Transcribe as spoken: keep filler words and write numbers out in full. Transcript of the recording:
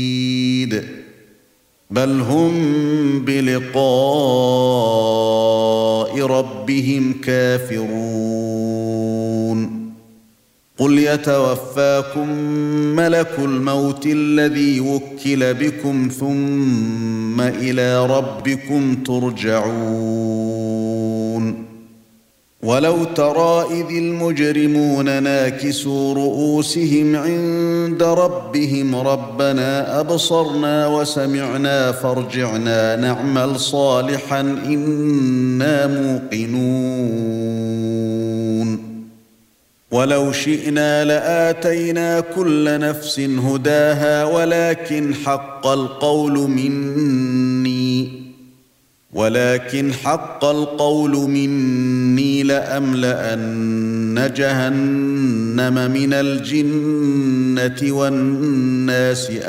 بل هم بلقاء ربهم كافرون قل يتوفاكم ملك الموت الذي وكل بكم ثم إلى ربكم ترجعون ولو ترى إذ المجرمون ناكسوا رؤوسهم عند ربهم ربنا أبصرنا وسمعنا فارجعنا نعمل صالحا إنا موقنون ولو شئنا لآتينا كل نفس هداها ولكن حق القول مني ولكن حق القول مني لأملأن جهنم من الجنة والناس